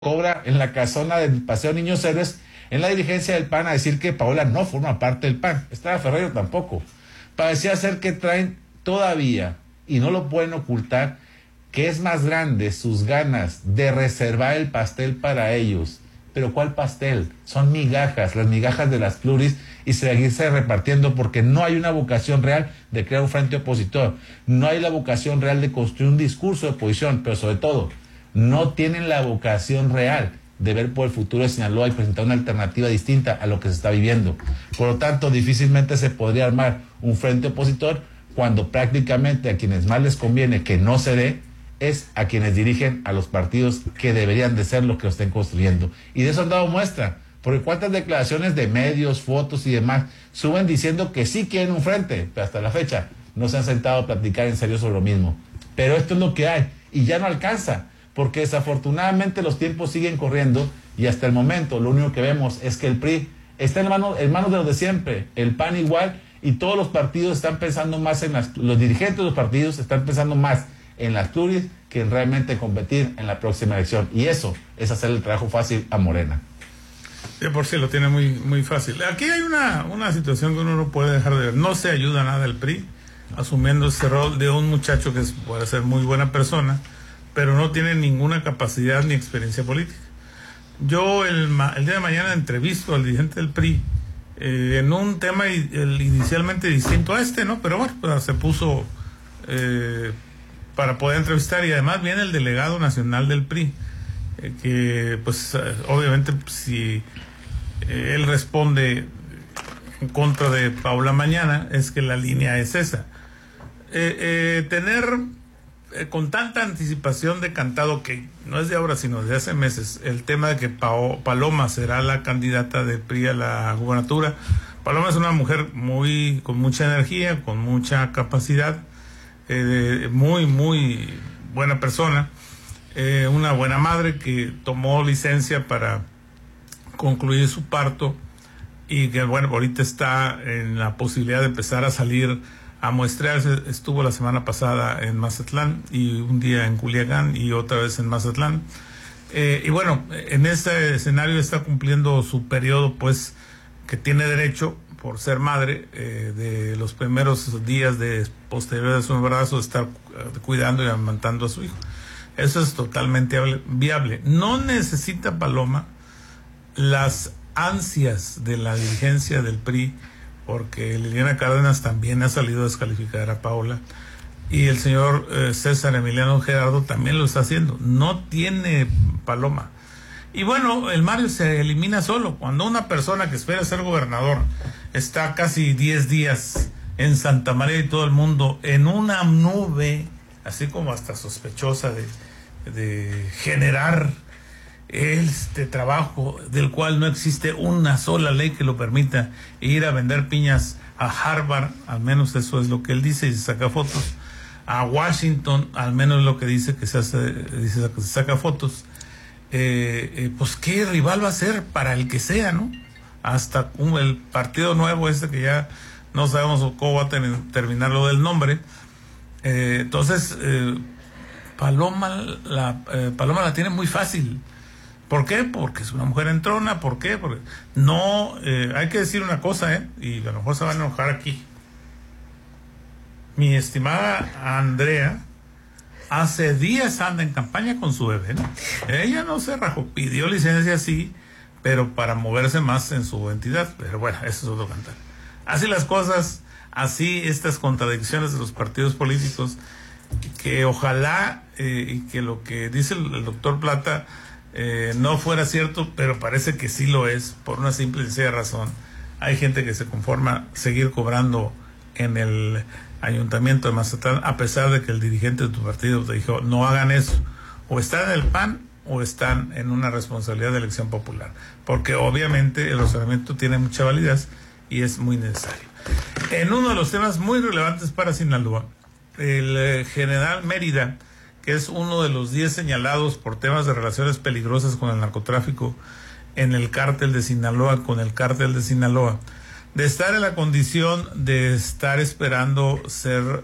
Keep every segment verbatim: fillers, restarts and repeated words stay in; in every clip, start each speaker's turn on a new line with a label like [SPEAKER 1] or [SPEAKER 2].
[SPEAKER 1] cobra en la casona del Paseo Niños Héroes en la dirigencia del P A N a decir que Paola no forma parte del P A N. Estrada Ferreiro tampoco. Parecía ser que traen todavía, y no lo pueden ocultar, que es más grande sus ganas de reservar el pastel para ellos. Pero ¿cuál pastel? Son migajas, las migajas de las pluris, y seguirse repartiendo, porque no hay una vocación real de crear un frente opositor, no hay la vocación real de construir un discurso de oposición, pero sobre todo, no tienen la vocación real de ver por el futuro de Sinaloa y presentar una alternativa distinta a lo que se está viviendo. Por lo tanto, difícilmente se podría armar un frente opositor cuando prácticamente a quienes más les conviene que no se dé es a quienes dirigen a los partidos que deberían de ser los que lo estén construyendo. Y de eso han dado muestra, porque cuántas declaraciones de medios, fotos y demás suben diciendo que sí quieren un frente, pero hasta la fecha no se han sentado a platicar en serio sobre lo mismo. Pero esto es lo que hay, y ya no alcanza, porque desafortunadamente los tiempos siguen corriendo, y hasta el momento lo único que vemos es que el P R I está en manos, en manos de los de siempre, el P A N igual, y todos los partidos están pensando más en las, los dirigentes de los partidos están pensando más en las pluris que en realmente competir en la próxima elección, y eso es hacer el trabajo fácil a Morena.
[SPEAKER 2] De por sí lo tiene muy muy fácil. Aquí hay una, una situación que uno no puede dejar de ver. No se ayuda nada el P R I asumiendo ese rol de un muchacho que puede ser muy buena persona, pero no tiene ninguna capacidad ni experiencia política. Yo el, el día de mañana entrevisto al dirigente del P R I eh, en un tema el, inicialmente distinto a este, ¿no? Pero bueno, pues, se puso eh, para poder entrevistar, y además viene el delegado nacional del P R I, eh, que pues obviamente si eh, él responde en contra de Paola mañana, es que la línea es esa. Eh, eh, tener eh, con tanta anticipación de cantado, que no es de ahora sino de hace meses, el tema de que Pao, Paloma será la candidata del P R I a la gubernatura. Paloma es una mujer muy con mucha energía, con mucha capacidad, eh, muy muy buena persona, eh, una buena madre que tomó licencia para concluir su parto, y que bueno, ahorita está en la posibilidad de empezar a salir a muestrearse. Estuvo la semana pasada en Mazatlán, y un día en Culiacán, y otra vez en Mazatlán. Eh, y bueno, en este escenario está cumpliendo su periodo, pues, que tiene derecho, por ser madre, eh, de los primeros días de posterior a su embarazo, de estar cuidando y amamantando a su hijo. Eso es totalmente viable. No necesita Paloma las ansias de la dirigencia del P R I, porque Liliana Cárdenas también ha salido a descalificar a Paola, y el señor eh, César Emiliano Gerardo también lo está haciendo. No tiene Paloma. Y bueno, el Mario se elimina solo. Cuando una persona que espera ser gobernador está casi diez días en Santa María, y todo el mundo en una nube, así como hasta sospechosa de, de generar este trabajo del cual no existe una sola ley que lo permita, ir a vender piñas a Harvard, al menos eso es lo que él dice, y se saca fotos, a Washington, al menos es lo que dice, que se hace, dice que se saca fotos, eh, eh, pues qué rival va a ser para el que sea, ¿no? Hasta un, el partido nuevo este, que ya no sabemos cómo va a ten, terminar lo del nombre. Eh, entonces eh, Paloma la eh, Paloma la tiene muy fácil. ¿Por qué? Porque es una mujer entrona. ¿Por qué? Porque no, eh, hay que decir una cosa, ¿eh? Y a lo mejor se van a enojar aquí. Mi estimada Andrea hace días anda en campaña con su bebé, ¿no? Ella no se rajó, pidió licencia, sí, pero para moverse más en su entidad. Pero bueno, eso es otro cantar. Así las cosas, así estas contradicciones de los partidos políticos, que ojalá eh, y que lo que dice el, el doctor Plata Eh, no fuera cierto, pero parece que sí lo es, por una simple y sencilla razón. Hay gente que se conforma seguir cobrando en el ayuntamiento de Mazatlán, a pesar de que el dirigente de tu partido te dijo no hagan eso. O están en el P A N o están en una responsabilidad de elección popular, porque obviamente el razonamiento tiene mucha validez y es muy necesario. En uno de los temas muy relevantes para Sinaloa, el eh, general Mérida, que es uno de los diez señalados por temas de relaciones peligrosas con el narcotráfico en el cártel de Sinaloa, con el cártel de Sinaloa, de estar en la condición de estar esperando ser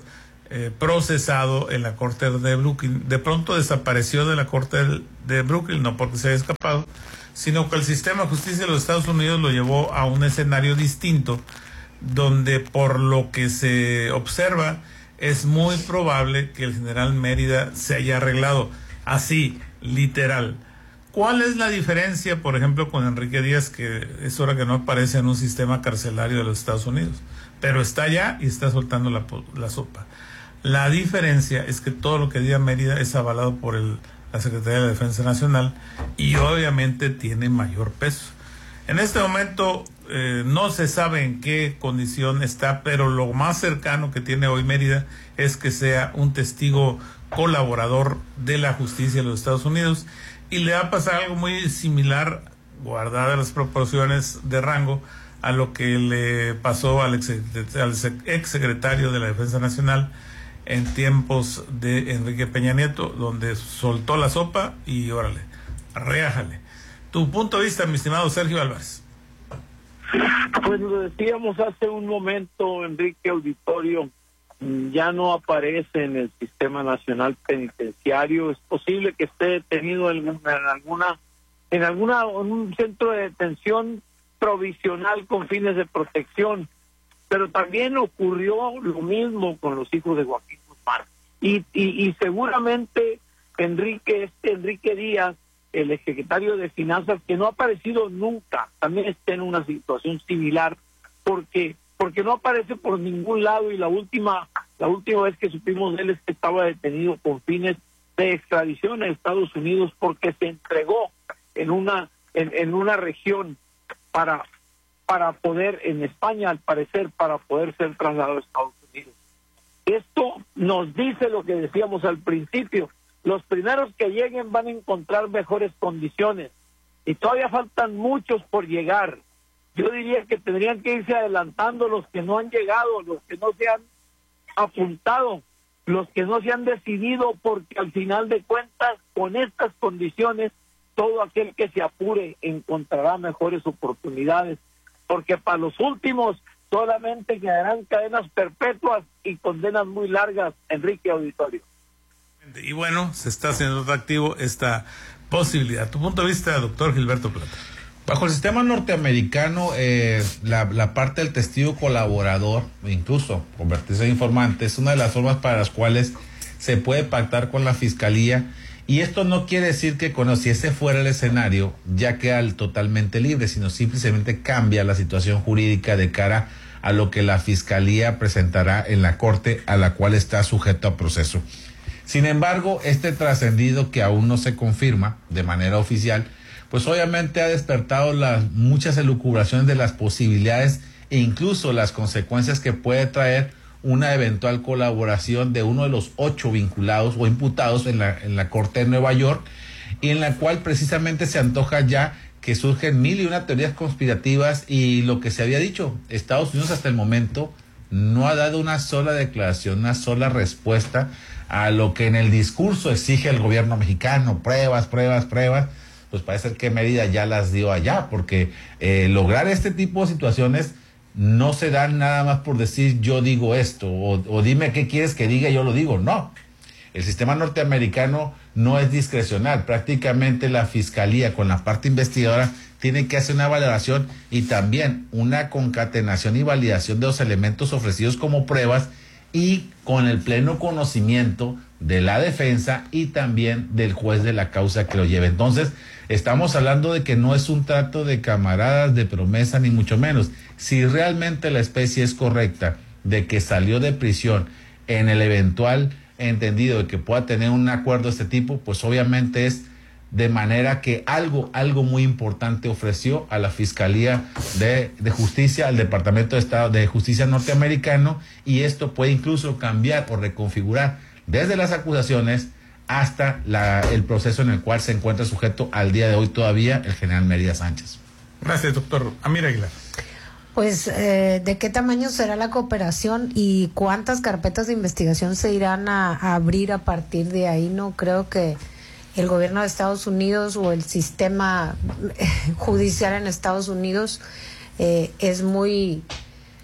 [SPEAKER 2] eh, procesado en la corte de Brooklyn. De pronto desapareció de la corte de Brooklyn, no porque se haya escapado, sino que el sistema de justicia de los Estados Unidos lo llevó a un escenario distinto, donde por lo que se observa es muy probable que el general Mérida se haya arreglado, así, literal. ¿Cuál es la diferencia, por ejemplo, con Enrique Díaz, que es hora que no aparece en un sistema carcelario de los Estados Unidos, pero está allá y está soltando la, la sopa? La diferencia es que todo lo que diga Mérida es avalado por el, la Secretaría de Defensa Nacional y obviamente tiene mayor peso. En este momento eh, no se sabe en qué condición está, pero lo más cercano que tiene hoy Mérida es que sea un testigo colaborador de la justicia de los Estados Unidos, y le va a pasar algo muy similar, guardadas las proporciones de rango, a lo que le pasó al ex, al ex secretario de la Defensa Nacional en tiempos de Enrique Peña Nieto, donde soltó la sopa y órale, reájale. Tu punto de vista, mi estimado Sergio Álvarez.
[SPEAKER 3] Pues lo decíamos hace un momento, Enrique Auditorio, ya no aparece en el Sistema Nacional Penitenciario. Es posible que esté detenido en, en alguna en alguna en un centro de detención provisional con fines de protección, pero también ocurrió lo mismo con los hijos de Joaquín Guzmán, y, y, y seguramente Enrique este Enrique Díaz, el exsecretario de Finanzas, que no ha aparecido nunca, también está en una situación similar, porque porque no aparece por ningún lado, y la última la última vez que supimos de él es que estaba detenido con fines de extradición a Estados Unidos, porque se entregó en una en, en una región para para poder, en España al parecer, para poder ser trasladado a Estados Unidos. Esto nos dice lo que decíamos al principio: los primeros que lleguen van a encontrar mejores condiciones, y todavía faltan muchos por llegar. Yo diría que tendrían que irse adelantando los que no han llegado, los que no se han apuntado, los que no se han decidido, porque al final de cuentas, con estas condiciones, todo aquel que se apure encontrará mejores oportunidades, porque para los últimos solamente quedarán cadenas perpetuas y condenas muy largas, Enrique Auditorio.
[SPEAKER 2] Y bueno, se está haciendo atractivo esta posibilidad. ¿Tu punto de vista, doctor Gilberto Plata?
[SPEAKER 1] Bajo el sistema norteamericano, eh, la, la parte del testigo colaborador, incluso convertirse en informante, es una de las formas para las cuales se puede pactar con la fiscalía. Y esto no quiere decir que cuando si ese fuera el escenario ya queda totalmente libre, sino simplemente cambia la situación jurídica de cara a lo que la fiscalía presentará en la corte a la cual está sujeto a proceso. Sin embargo, este trascendido, que aún no se confirma de manera oficial, pues obviamente ha despertado las muchas elucubraciones de las posibilidades e incluso las consecuencias que puede traer una eventual colaboración de uno de los ocho vinculados o imputados en la, en la Corte de Nueva York, y en la cual precisamente se antoja ya que surgen mil y una teorías conspirativas. Y lo que se había dicho, Estados Unidos hasta el momento no ha dado una sola declaración, una sola respuesta a lo que en el discurso exige el gobierno mexicano: pruebas, pruebas, pruebas. Pues parece que Mérida ya las dio allá, porque eh, lograr este tipo de situaciones no se dan nada más por decir yo digo esto, o, o dime qué quieres que diga y yo lo digo. No, el sistema norteamericano no es discrecional. Prácticamente la fiscalía con la parte investigadora tiene que hacer una valoración y también una concatenación y validación de los elementos ofrecidos como pruebas, y con el pleno conocimiento de la defensa y también del juez de la causa que lo lleve. Entonces, estamos hablando de que no es un trato de camaradas, de promesa, ni mucho menos. Si realmente la especie es correcta de que salió de prisión en el eventual entendido de que pueda tener un acuerdo de este tipo, pues obviamente es de manera que algo, algo muy importante ofreció a la Fiscalía de, de Justicia, al Departamento de Estado de Justicia norteamericano, y esto puede incluso cambiar o reconfigurar desde las acusaciones hasta la, el proceso en el cual se encuentra sujeto al día de hoy todavía el general Mérida Sánchez.
[SPEAKER 2] Gracias, doctor. Amir Aguilar.
[SPEAKER 4] Pues, eh, ¿de qué tamaño será la cooperación y cuántas carpetas de investigación se irán a, a abrir a partir de ahí? No creo que el gobierno de Estados Unidos o el sistema judicial en Estados Unidos eh, es muy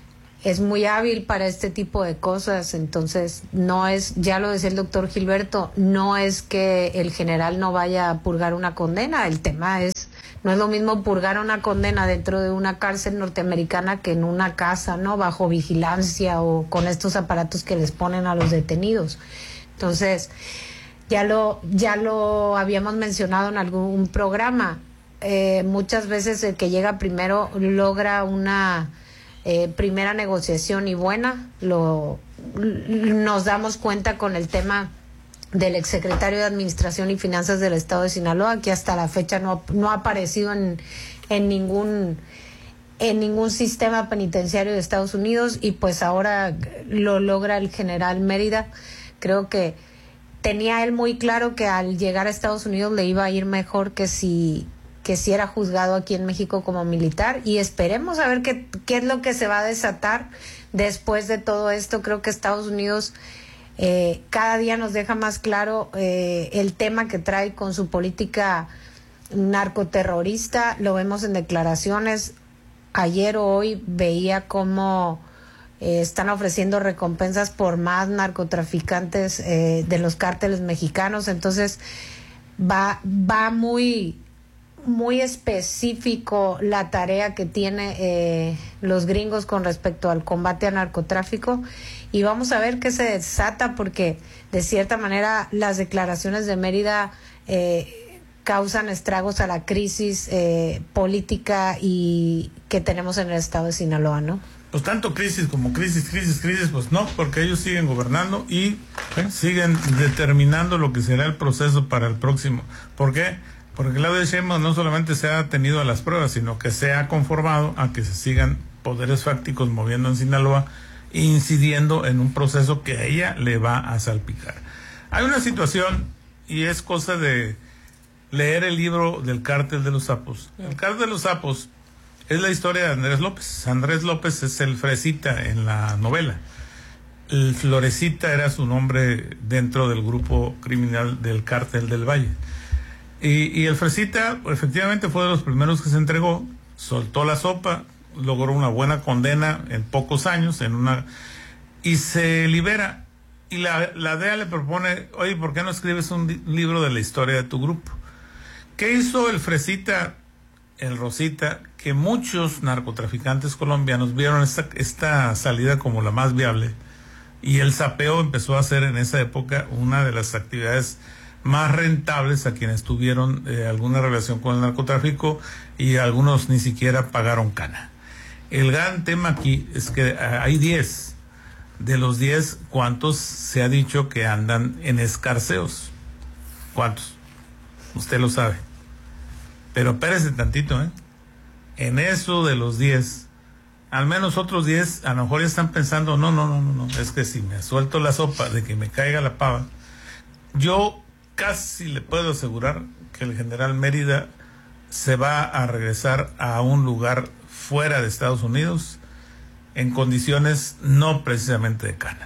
[SPEAKER 4] es muy hábil para este tipo de cosas, entonces no es, ya lo decía el doctor Gilberto, no es que el general no vaya a purgar una condena, el tema es, no es lo mismo purgar una condena dentro de una cárcel norteamericana que en una casa, ¿no? Bajo vigilancia o con estos aparatos que les ponen a los detenidos. Entonces, ya lo, ya lo habíamos mencionado en algún programa, eh, muchas veces el que llega primero logra una Eh, primera negociación y buena. Lo nos damos cuenta con el tema del exsecretario de Administración y Finanzas del Estado de Sinaloa, que hasta la fecha no, no ha aparecido en, en ningún en ningún sistema penitenciario de Estados Unidos, y pues ahora lo logra el general Mérida. Creo que tenía él muy claro que al llegar a Estados Unidos le iba a ir mejor que si que si era juzgado aquí en México como militar, y esperemos a ver qué, qué es lo que se va a desatar después de todo esto. Creo que Estados Unidos eh, cada día nos deja más claro eh, el tema que trae con su política narcoterrorista. Lo vemos en declaraciones. Ayer o hoy veía cómo eh, están ofreciendo recompensas por más narcotraficantes eh, de los cárteles mexicanos. Entonces va, va muy... muy específico la tarea que tiene eh, los gringos con respecto al combate al narcotráfico, y vamos a ver qué se desata, porque de cierta manera las declaraciones de Mérida eh, causan estragos a la crisis eh, política y que tenemos en el estado de Sinaloa, ¿no?
[SPEAKER 2] Pues tanto crisis como crisis, crisis, crisis, pues no, porque ellos siguen gobernando y ¿eh? siguen determinando lo que será el proceso para el próximo. ¿Por qué? Porque Claudia Sheinbaum no solamente se ha tenido a las pruebas, sino que se ha conformado a que se sigan poderes fácticos moviendo en Sinaloa, incidiendo en un proceso que a ella le va a salpicar. Hay una situación, y es cosa de leer el libro del Cártel de los Sapos. El Cártel de los Sapos es la historia de Andrés López. Andrés López es el Fresita en la novela. El Florecita era su nombre dentro del grupo criminal del Cártel del Valle. Y, y el Fresita efectivamente fue de los primeros que se entregó, soltó la sopa, logró una buena condena en pocos años, en una y se libera. Y la, la D E A le propone, oye, ¿por qué no escribes un di- libro de la historia de tu grupo? ¿Qué hizo el Fresita, el Rosita? Que muchos narcotraficantes colombianos vieron esta, esta salida como la más viable, y el sapeo empezó a ser en esa época una de las actividades más rentables a quienes tuvieron eh, alguna relación con el narcotráfico, y algunos ni siquiera pagaron cana. El gran tema aquí es que eh, hay diez. De los diez, ¿cuántos se ha dicho que andan en escarceos? ¿Cuántos? Usted lo sabe. Pero espérese tantito, ¿eh? En eso de los diez, al menos otros diez a lo mejor ya están pensando, no, no, no, no, no, es que si me suelto la sopa de que me caiga la pava, yo casi le puedo asegurar que el general Mérida se va a regresar a un lugar fuera de Estados Unidos en condiciones no precisamente de cana.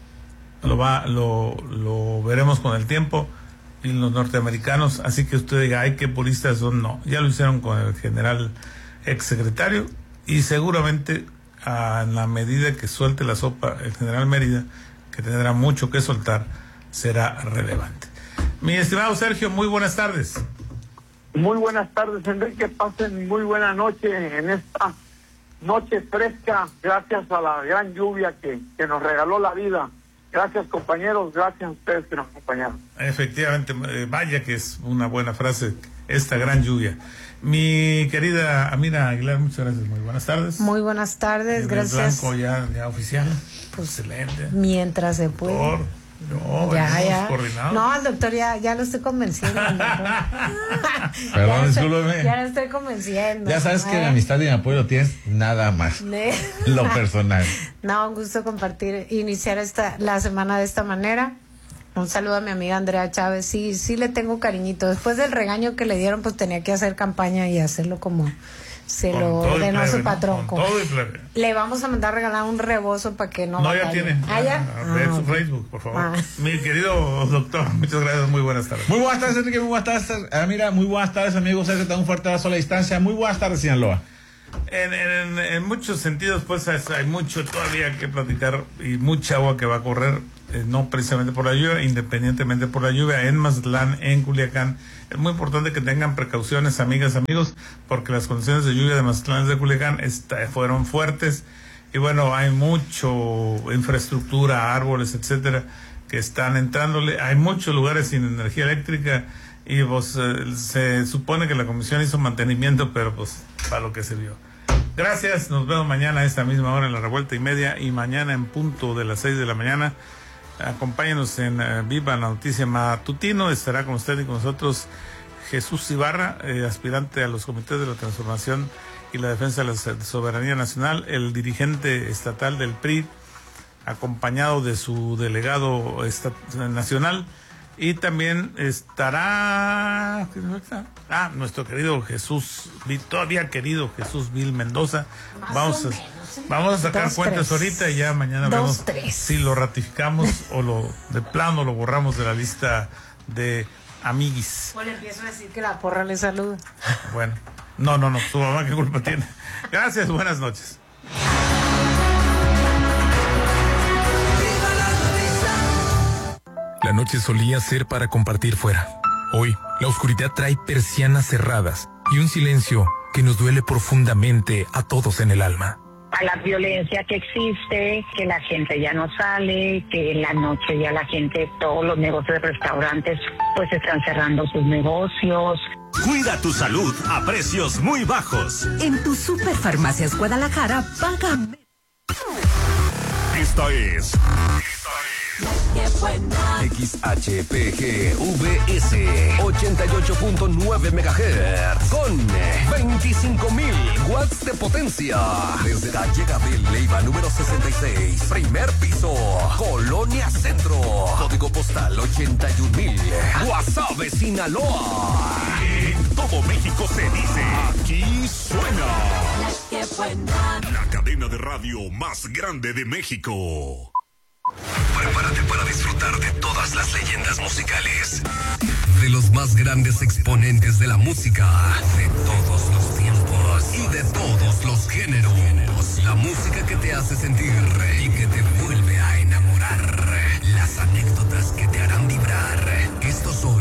[SPEAKER 2] Lo va, lo, lo veremos con el tiempo, y los norteamericanos, así que usted diga, ay, qué puristas son, no, ya lo hicieron con el general exsecretario, y seguramente a la medida que suelte la sopa el general Mérida, que tendrá mucho que soltar, será relevante. Mi estimado Sergio, muy buenas tardes.
[SPEAKER 3] Muy buenas tardes, Enrique. Pasen muy buena noche en esta noche fresca, gracias a la gran lluvia que, que nos regaló la vida. Gracias, compañeros, gracias a ustedes que nos acompañaron.
[SPEAKER 2] Efectivamente, eh, vaya que es una buena frase, esta gran lluvia. Mi querida Amira Aguilar, muchas gracias, muy buenas tardes.
[SPEAKER 4] Muy buenas tardes,
[SPEAKER 2] el
[SPEAKER 4] gracias.
[SPEAKER 2] Blanco ya, ya oficial, pues excelente.
[SPEAKER 4] Mientras se puede.
[SPEAKER 2] Doctor, no,
[SPEAKER 4] ya, ya.
[SPEAKER 2] Coordinado.
[SPEAKER 4] No, al doctor ya, ya lo estoy convenciendo.
[SPEAKER 1] Perdón,
[SPEAKER 4] ya
[SPEAKER 1] discúlpeme.
[SPEAKER 4] Ya lo estoy convenciendo.
[SPEAKER 1] Ya sabes que mi amistad y mi apoyo lo tienes nada más.
[SPEAKER 4] Ne-
[SPEAKER 1] Lo personal.
[SPEAKER 4] No, un gusto compartir, iniciar esta la semana de esta manera. Un saludo a mi amiga Andrea Chávez. Sí, sí le tengo cariñito. Después del regaño que le dieron, pues tenía que hacer campaña y hacerlo como se
[SPEAKER 2] Con
[SPEAKER 4] lo
[SPEAKER 2] todo y
[SPEAKER 4] ordenó
[SPEAKER 2] plebe,
[SPEAKER 4] su
[SPEAKER 2] ¿no?
[SPEAKER 4] patrón.
[SPEAKER 2] Con todo y plebe.
[SPEAKER 4] Le vamos a mandar regalar un rebozo para que no
[SPEAKER 2] No, ya
[SPEAKER 4] batalle.
[SPEAKER 2] tiene.
[SPEAKER 4] ¿Ah, ya?
[SPEAKER 2] A ver
[SPEAKER 4] Ah,
[SPEAKER 2] su
[SPEAKER 4] ok.
[SPEAKER 2] Facebook, por favor.
[SPEAKER 4] Ah.
[SPEAKER 2] Mi querido doctor, muchas gracias, muy buenas tardes.
[SPEAKER 1] Muy buenas tardes, Enrique, muy buenas tardes. Ah, mira, muy buenas tardes, amigos. Sergio, te da un fuerte abrazo a la distancia. Muy buenas tardes, Sinaloa.
[SPEAKER 2] En, en, en muchos sentidos, pues hay mucho todavía que platicar y mucha agua que va a correr, eh, no precisamente por la lluvia, independientemente por la lluvia, en Mazatlán, en Culiacán. Es muy importante que tengan precauciones, amigas, amigos, porque las condiciones de lluvia de Mazatlán y de Culiacán está, fueron fuertes. Y bueno, hay mucho infraestructura, árboles, etcétera, que están entrándole. Hay muchos lugares sin energía eléctrica y pues eh, se supone que la comisión hizo mantenimiento, pero pues para lo que se vio. Gracias, nos vemos mañana a esta misma hora en la revuelta y media y mañana en punto de las seis de la mañana. Acompáñenos en uh, Viva la Noticia Matutino. Estará con usted y con nosotros Jesús Ibarra, eh, aspirante a los comités de la transformación y la defensa de la soberanía nacional, el dirigente estatal del P R I, acompañado de su delegado nacional. Y también estará ah, nuestro querido Jesús, todavía querido Jesús Vil Mendoza. Más vamos a, menos, ¿eh? vamos a sacar Dos, cuentas tres. ahorita y ya mañana Dos, vemos tres. si lo ratificamos o lo de plano lo borramos de la lista de amiguis.
[SPEAKER 4] Bueno, empiezo a decir que la porra le saluda.
[SPEAKER 2] Bueno, no, no, no, su mamá qué culpa tiene. Gracias, buenas noches.
[SPEAKER 5] La noche solía ser para compartir fuera. Hoy, la oscuridad trae persianas cerradas y un silencio que nos duele profundamente a todos en el alma.
[SPEAKER 6] A la violencia que existe, que la gente ya no sale, que en la noche ya la gente, todos los negocios de restaurantes, pues están cerrando sus negocios.
[SPEAKER 7] Cuida tu salud a precios muy bajos.
[SPEAKER 8] En tu Superfarmacias Guadalajara, paga.
[SPEAKER 7] Esta es...
[SPEAKER 9] X H P G V S ochenta y ocho punto nueve megahertz con veinticinco mil watts de potencia. Desde la llega de Leiva número sesenta y seis, primer piso, Colonia Centro, código postal ochenta y un mil, Guasave, Sinaloa.
[SPEAKER 7] En todo México se dice, aquí suena la cadena de radio más grande de México.
[SPEAKER 9] Prepárate para disfrutar de todas las leyendas musicales, de los más grandes exponentes de la música, de todos los tiempos y de todos los géneros. La música que te hace sentir y que te vuelve a enamorar. Las anécdotas que te harán vibrar. Estos son